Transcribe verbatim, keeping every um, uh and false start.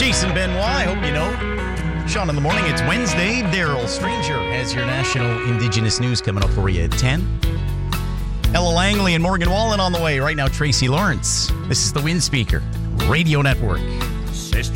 Jason Benoit, I hope you know. Sean in the morning, it's Wednesday. Daryl Stranger has your national Indigenous news coming up for you at ten. Ella Langley and Morgan Wallen on the way. Right now, Tracy Lawrence. This is the Wind Speaker Radio Network.